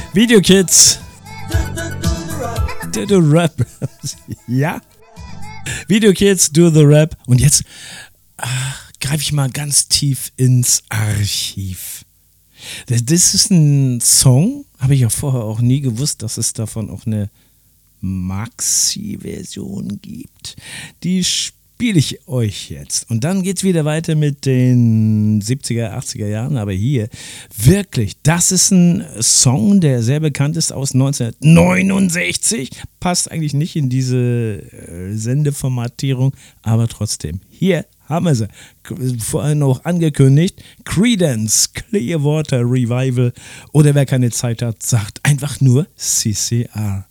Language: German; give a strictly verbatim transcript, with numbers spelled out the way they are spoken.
Video Kids. Do the Rap. Ja. Video Kids, do the Rap. Und jetzt greife ich mal ganz tief ins Archiv. Das, das ist ein Song, habe ich ja vorher auch nie gewusst, dass es davon auch eine Maxi-Version gibt. Die spiele ich euch jetzt. Und dann geht es wieder weiter mit den siebziger, achtziger Jahren. Aber hier, wirklich, das ist ein Song, der sehr bekannt ist aus neunzehnhundertneunundsechzig. Passt eigentlich nicht in diese äh, Sendeformatierung, aber trotzdem. Hier haben wir sie. Vorhin noch angekündigt. Creedence Clearwater Revival. Oder wer keine Zeit hat, sagt einfach nur C C R.